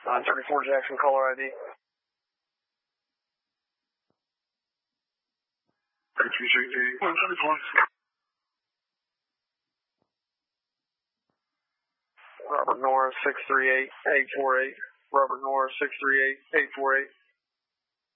934 Jackson, caller ID. 3368. Robert Norris 638-848. Robert Norris 638-848.